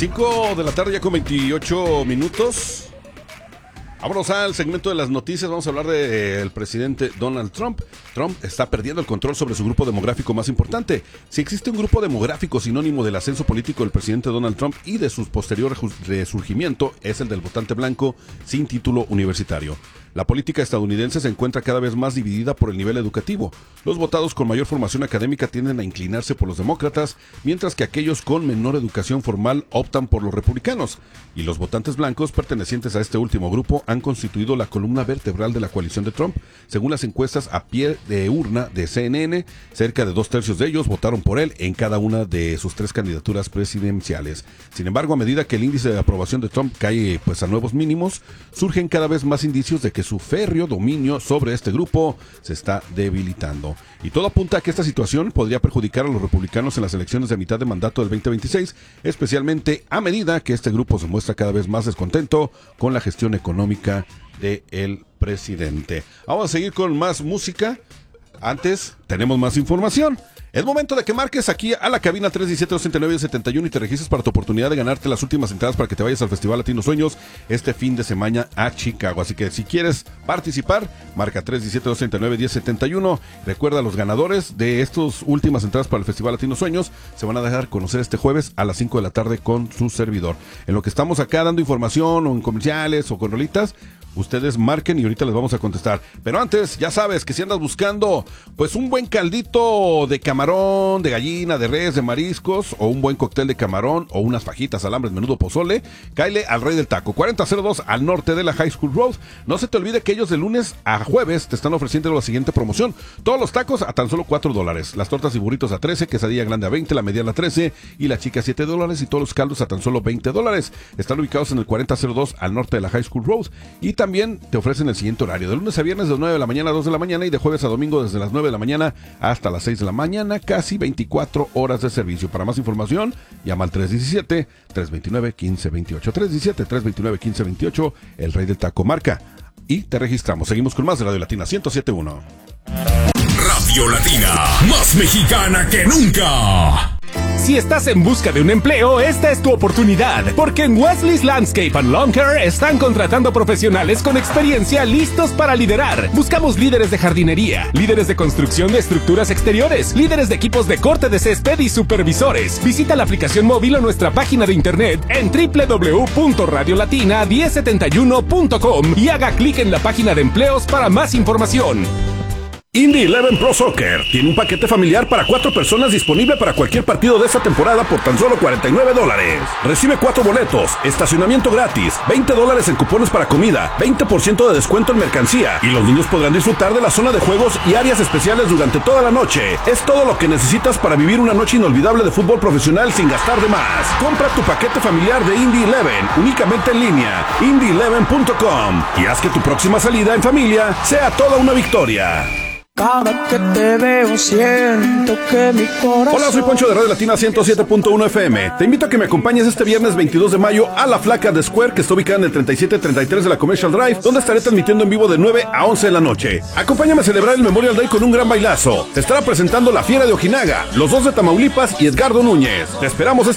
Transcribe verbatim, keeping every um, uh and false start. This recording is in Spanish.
cinco de la tarde ya con veintiocho minutos. Vámonos al segmento de las noticias. Vamos a hablar del presidente Donald Trump. Trump está perdiendo el control sobre su grupo demográfico más importante. Si existe un grupo demográfico sinónimo del ascenso político del presidente Donald Trump y de su posterior resurgimiento, es el del votante blanco sin título universitario. La política estadounidense se encuentra cada vez más dividida por el nivel educativo. Los votados con mayor formación académica tienden a inclinarse por los demócratas, mientras que aquellos con menor educación formal optan por los republicanos. Y los votantes blancos pertenecientes a este último grupo han constituido la columna vertebral de la coalición de Trump. Según las encuestas a pie de urna de C N N, cerca de dos tercios de ellos votaron por él en cada una de sus tres candidaturas presidenciales. Sin embargo, a medida que el índice de aprobación de Trump cae pues a nuevos mínimos, surgen cada vez más indicios de que su férreo dominio sobre este grupo se está debilitando. Y todo apunta a que esta situación podría perjudicar a los republicanos en las elecciones de mitad de mandato del veinte veintiséis, especialmente a medida que este grupo se muestra cada vez más descontento con la gestión económica del presidente. Vamos a seguir con más música. Antes, tenemos más información. Es momento de que marques aquí a la cabina tres uno siete, dos nueve, siete uno y te registres para tu oportunidad de ganarte las últimas entradas para que te vayas al Festival Latino Sueños este fin de semana a Chicago. Así que si quieres participar, marca tres uno siete, dos nueve, uno cero siete uno. Recuerda, los ganadores de estas últimas entradas para el Festival Latino Sueños se van a dejar conocer este jueves a las cinco de la tarde con su servidor. En lo que estamos acá dando información o en comerciales o con rolitas, ustedes marquen y ahorita les vamos a contestar. Pero antes, ya sabes que si andas buscando pues un buen caldito de camarón, de gallina, de res, de mariscos, o un buen cóctel de camarón, o unas fajitas, alambres, menudo, pozole, cáele al Rey del Taco, cuarenta cero dos al norte de la High School Road. No se te olvide que ellos de lunes a jueves te están ofreciendo la siguiente promoción: todos los tacos a tan solo cuatro dólares, las tortas y burritos a trece, quesadilla grande a veinte, la mediana a trece y la chica a siete dólares, y todos los caldos a tan solo veinte dólares. Están ubicados en el cuarenta cero dos al norte de la High School Road, y también te ofrecen el siguiente horario: de lunes a viernes de nueve de la mañana a dos de la mañana, y de jueves a domingo desde las nueve de la mañana hasta las seis de la mañana, casi veinticuatro horas de servicio. Para más información, llama al tres uno siete, tres dos nueve, uno cinco dos ocho, tres uno siete, tres dos nueve, uno cinco dos ocho, el Rey del Taco, marca y te registramos. Seguimos con más de Radio Latina ciento siete punto uno. Radio Latina, más mexicana que nunca. Si estás en busca de un empleo, esta es tu oportunidad, porque en Wesley's Landscape and Lawn Care están contratando profesionales con experiencia listos para liderar. Buscamos líderes de jardinería, líderes de construcción de estructuras exteriores, líderes de equipos de corte de césped y supervisores. Visita la aplicación móvil o nuestra página de internet en doble u doble u doble u punto radio latina diez setenta y uno punto com y haga clic en la página de empleos para más información. Indy Eleven Pro Soccer tiene un paquete familiar para cuatro personas disponible para cualquier partido de esta temporada por tan solo cuarenta y nueve dólares. Recibe cuatro boletos, estacionamiento gratis, veinte dólares en cupones para comida, veinte por ciento de descuento en mercancía, y los niños podrán disfrutar de la zona de juegos y áreas especiales durante toda la noche. Es todo lo que necesitas para vivir una noche inolvidable de fútbol profesional sin gastar de más. Compra tu paquete familiar de Indy Eleven únicamente en línea, indy eleven punto com, y haz que tu próxima salida en familia sea toda una victoria. Cada que te veo siento que mi corazón... Hola, soy Poncho de Radio Latina ciento siete punto uno F M. Te invito a que me acompañes este viernes veintidós de mayo a La Flaca de Square, que está ubicada en el treinta y siete treinta y tres de la Commercial Drive, donde estaré transmitiendo en vivo de nueve a once de la noche. Acompáñame a celebrar el Memorial Day con un gran bailazo. Te estará presentando La Fiera de Ojinaga, Los Dos de Tamaulipas y Edgardo Núñez. Te esperamos este